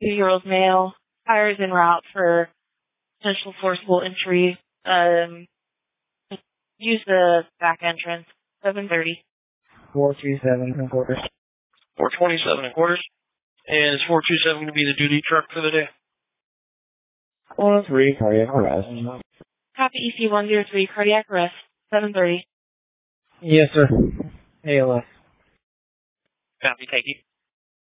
2-year-old male. Tires en route for potential forcible entry. Use the back entrance. 7:30. 427 and quarters. 427 and quarters. And is 427 going to be the duty truck for the day? 103, cardiac arrest. Copy EC-103, cardiac arrest. 7:30. Yes, sir. ALS. Copy, thank you.